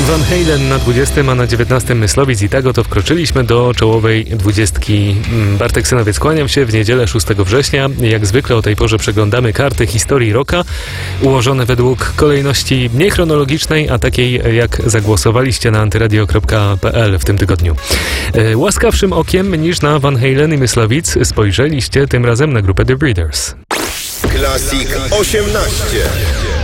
Van Halen na 20, a na 19 Myslowic i tak oto wkroczyliśmy do czołowej 20. Bartek Synowiec, kłaniam się w niedzielę 6 września. Jak zwykle o tej porze przeglądamy karty historii rocka, ułożone według kolejności niechronologicznej, a takiej jak zagłosowaliście na antyradio.pl w tym tygodniu. Łaskawszym okiem niż na Van Halen i Myslowic spojrzeliście tym razem na grupę The Breeders. Classic 18.